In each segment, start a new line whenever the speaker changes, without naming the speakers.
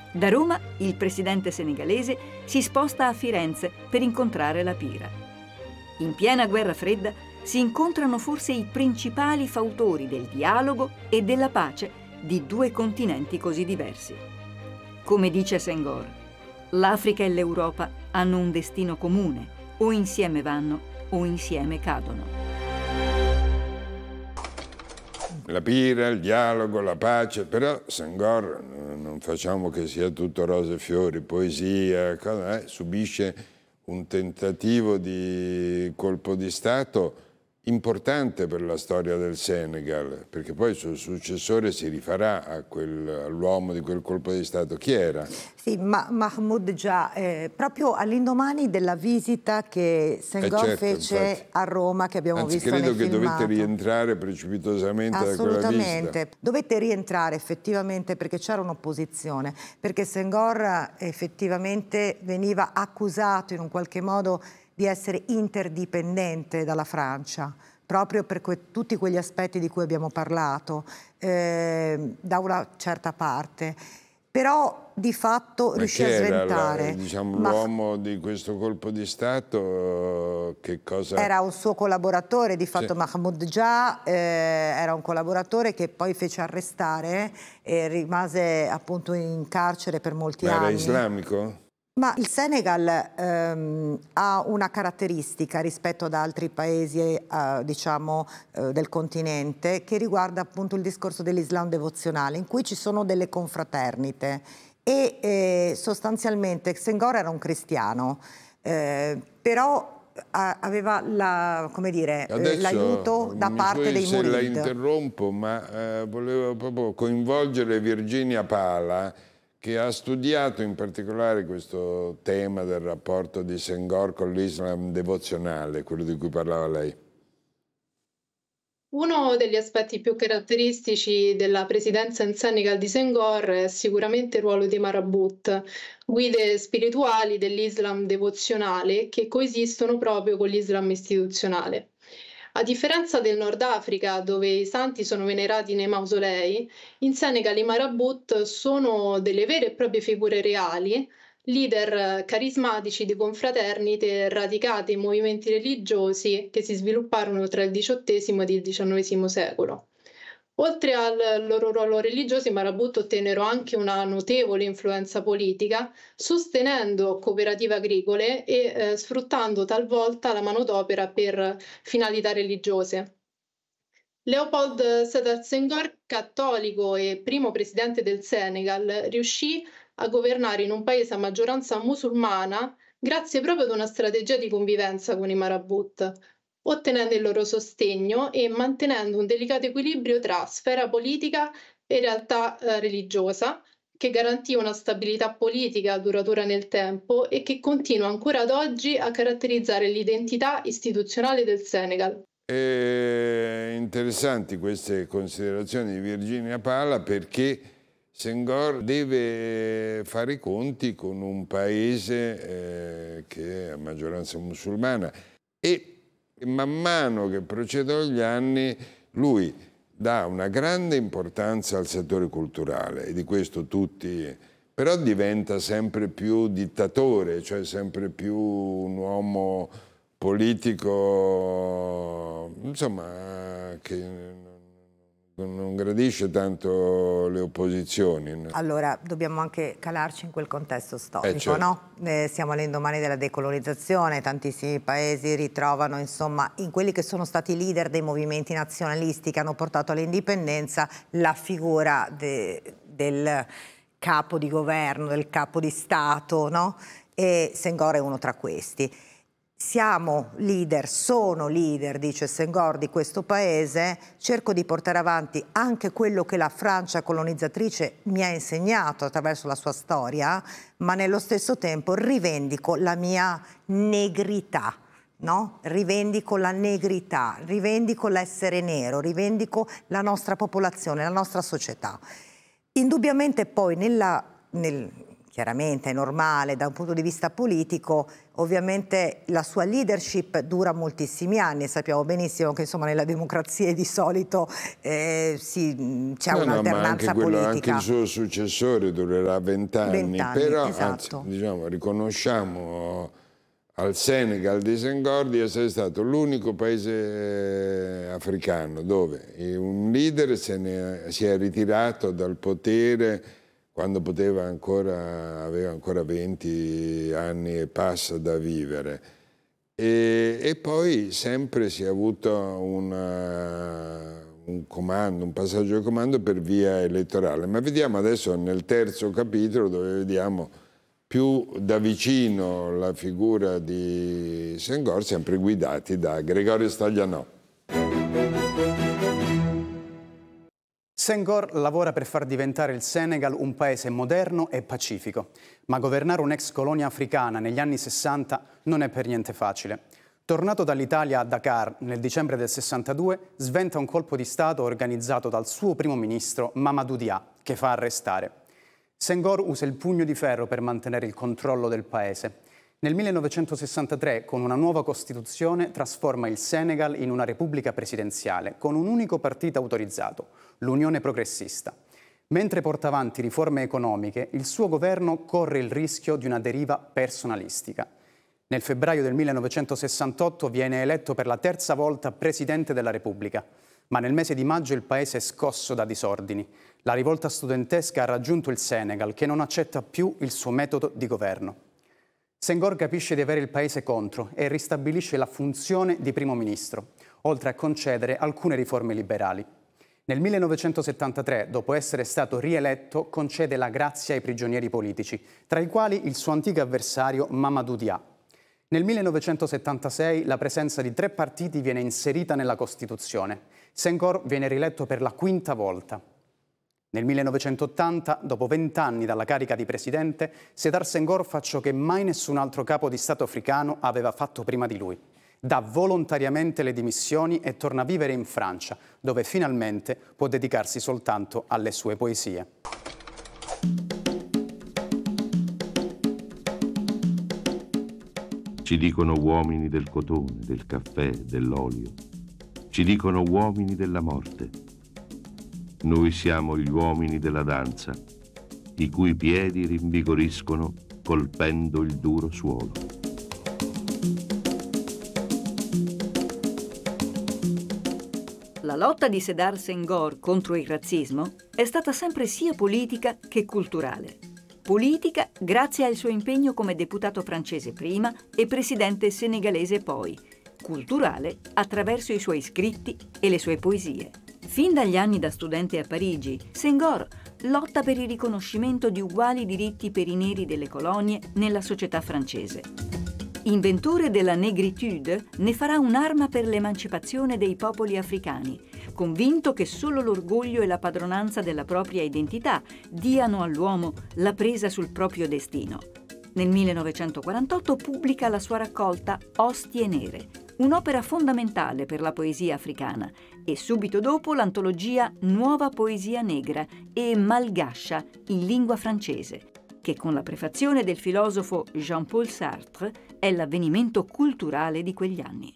Da Roma il presidente senegalese si sposta a Firenze per incontrare la Pira. In piena guerra fredda si incontrano forse i principali fautori del dialogo e della pace di due continenti così diversi. Come dice Senghor, l'Africa e l'Europa hanno un destino comune, o insieme vanno o insieme cadono.
La Pira, il dialogo, la pace, però Senghor non facciamo che sia tutto rose e fiori, poesia, subisce un tentativo di colpo di Stato importante per la storia del Senegal, perché poi il suo successore si rifarà all'uomo di quel colpo di Stato. Chi era?
Sì, Mahmoud Jah, proprio all'indomani della visita che Senghor fece infatti a Roma, che abbiamo visto nel filmato.
Credo che dovette rientrare precipitosamente da quella visita.
Dovette rientrare effettivamente perché c'era un'opposizione, perché Senghor effettivamente veniva accusato in un qualche modo di essere interdipendente dalla Francia, proprio per tutti quegli aspetti di cui abbiamo parlato, da una certa parte. Però di fatto riuscì a sventare.
L'uomo di questo colpo di Stato, che cosa?
Era un suo collaboratore, di fatto sì. Mahmoud Jah era un collaboratore che poi fece arrestare e rimase appunto in carcere per molti anni.
Era islamico?
Ma il Senegal ha una caratteristica rispetto ad altri paesi del continente che riguarda appunto il discorso dell'Islam devozionale, in cui ci sono delle confraternite e sostanzialmente Senghor era un cristiano, però aveva l'aiuto da parte dei murid.
La interrompo, ma volevo proprio coinvolgere Virginia Pala, che ha studiato in particolare questo tema del rapporto di Senghor con l'Islam devozionale, quello di cui parlava lei.
Uno degli aspetti più caratteristici della presidenza in Senegal di Senghor è sicuramente il ruolo dei marabut, guide spirituali dell'Islam devozionale che coesistono proprio con l'Islam istituzionale. A differenza del Nord Africa, dove i santi sono venerati nei mausolei, in Senegal i marabut sono delle vere e proprie figure reali, leader carismatici di confraternite radicate in movimenti religiosi che si svilupparono tra il XVIII ed il XIX secolo. Oltre al loro ruolo religioso, i marabut ottennero anche una notevole influenza politica, sostenendo cooperative agricole e sfruttando talvolta la manodopera per finalità religiose. Leopold Sédar Senghor, cattolico e primo presidente del Senegal, riuscì a governare in un paese a maggioranza musulmana grazie proprio ad una strategia di convivenza con i marabut, ottenendo il loro sostegno e mantenendo un delicato equilibrio tra sfera politica e realtà religiosa, che garantì una stabilità politica duratura nel tempo e che continua ancora ad oggi a caratterizzare l'identità istituzionale del Senegal.
Interessanti queste considerazioni di Virginia Pala, perché Senghor deve fare i conti con un paese che è a maggioranza musulmana e man mano che procedono gli anni lui dà una grande importanza al settore culturale, e di questo tutti, però diventa sempre più dittatore, cioè sempre più un uomo politico, insomma, che non gradisce tanto le opposizioni.
Allora, dobbiamo anche calarci in quel contesto storico,
certo.
no? Siamo all'indomani della decolonizzazione, tantissimi paesi ritrovano, insomma, in quelli che sono stati i leader dei movimenti nazionalisti che hanno portato all'indipendenza la figura del capo di governo, del capo di Stato, no? E Senghor è uno tra questi. Siamo leader, sono leader, dice Senghor, di questo paese, cerco di portare avanti anche quello che la Francia colonizzatrice mi ha insegnato attraverso la sua storia, ma nello stesso tempo rivendico la mia negrità, no? Rivendico la negrità, rivendico l'essere nero, rivendico la nostra popolazione, la nostra società. Indubbiamente poi chiaramente è normale da un punto di vista politico, ovviamente la sua leadership dura moltissimi anni e sappiamo benissimo che insomma nella democrazia di solito c'è un'alternanza politica.
Anche il suo successore durerà 20 anni, però
esatto.
diciamo, riconosciamo al Senegal di Senghor di essere stato l'unico paese africano dove un leader si è ritirato dal potere quando aveva ancora 20 anni e passa da vivere. E poi sempre si è avuto un passaggio di comando per via elettorale. Ma vediamo adesso nel terzo capitolo dove vediamo più da vicino la figura di Senghor, sempre guidati da Gregorio Staglianò.
Senghor lavora per far diventare il Senegal un paese moderno e pacifico, ma governare un'ex colonia africana negli anni 60 non è per niente facile. Tornato dall'Italia a Dakar nel dicembre del 62, sventa un colpo di Stato organizzato dal suo primo ministro Mamadou Dia, che fa arrestare. Senghor usa il pugno di ferro per mantenere il controllo del paese. Nel 1963, con una nuova Costituzione, trasforma il Senegal in una repubblica presidenziale, con un unico partito autorizzato, l'Unione Progressista. Mentre porta avanti riforme economiche, il suo governo corre il rischio di una deriva personalistica. Nel febbraio del 1968 viene eletto per la terza volta Presidente della Repubblica, ma nel mese di maggio il paese è scosso da disordini. La rivolta studentesca ha raggiunto il Senegal, che non accetta più il suo metodo di governo. Senghor capisce di avere il paese contro e ristabilisce la funzione di primo ministro, oltre a concedere alcune riforme liberali. Nel 1973, dopo essere stato rieletto, concede la grazia ai prigionieri politici, tra i quali il suo antico avversario Mamadou Dia. Nel 1976 la presenza di 3 partiti viene inserita nella Costituzione. Senghor viene rieletto per la 5ª volta. Nel 1980, dopo 20 anni dalla carica di presidente, Sédar Senghor fa ciò che mai nessun altro capo di Stato africano aveva fatto prima di lui. Dà volontariamente le dimissioni e torna a vivere in Francia, dove finalmente può dedicarsi soltanto alle sue poesie.
Ci dicono uomini del cotone, del caffè, dell'olio. Ci dicono uomini della morte. Noi siamo gli uomini della danza, i cui piedi rinvigoriscono colpendo il duro suolo.
La lotta di Sédar Senghor contro il razzismo è stata sempre sia politica che culturale. Politica grazie al suo impegno come deputato francese prima e presidente senegalese poi. Culturale attraverso i suoi scritti e le sue poesie. Fin dagli anni da studente a Parigi, Senghor lotta per il riconoscimento di uguali diritti per i neri delle colonie nella società francese. Inventore della négritude, ne farà un'arma per l'emancipazione dei popoli africani, convinto che solo l'orgoglio e la padronanza della propria identità diano all'uomo la presa sul proprio destino. Nel 1948 pubblica la sua raccolta Ostie Nere, un'opera fondamentale per la poesia africana, e subito dopo l'antologia Nuova Poesia Negra e Malgascia in lingua francese, che con la prefazione del filosofo Jean-Paul Sartre è l'avvenimento culturale di quegli anni.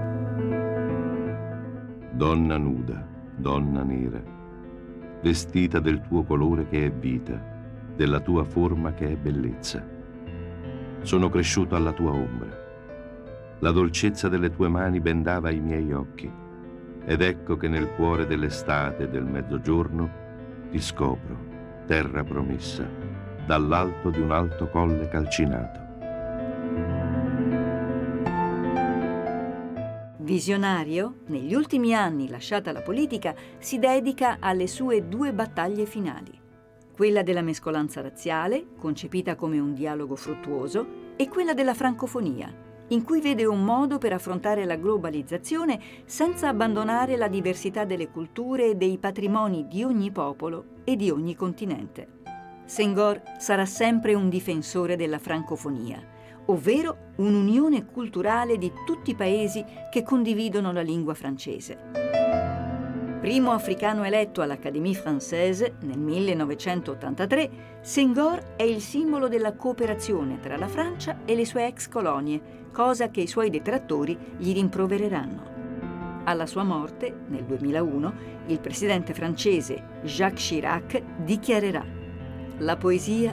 Donna nuda, donna nera, vestita del tuo colore che è vita, della tua forma che è bellezza. Sono cresciuto alla tua ombra. La dolcezza delle tue mani bendava i miei occhi, ed ecco che nel cuore dell'estate e del mezzogiorno ti scopro, terra promessa, dall'alto di un alto colle calcinato.
Visionario, negli ultimi anni, lasciata la politica, si dedica alle sue 2 battaglie finali. Quella della mescolanza razziale, concepita come un dialogo fruttuoso, e quella della francofonia, in cui vede un modo per affrontare la globalizzazione senza abbandonare la diversità delle culture e dei patrimoni di ogni popolo e di ogni continente. Senghor sarà sempre un difensore della francofonia, ovvero un'unione culturale di tutti i paesi che condividono la lingua francese. Primo africano eletto all'Académie Française nel 1983, Senghor è il simbolo della cooperazione tra la Francia e le sue ex colonie, cosa che i suoi detrattori gli rimprovereranno. Alla sua morte, nel 2001, il presidente francese Jacques Chirac dichiarerà: «La poesia